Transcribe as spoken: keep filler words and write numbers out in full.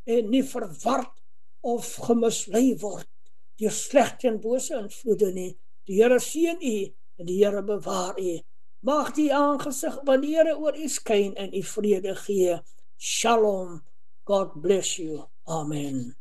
en nie verward of gemislei word deur slegte en bose invloede nie. Die Here seën u en die Here bewaar u. Mag die aangesig van die Here oor u skyn en u vrede gee. Shalom. God bless you. Amen.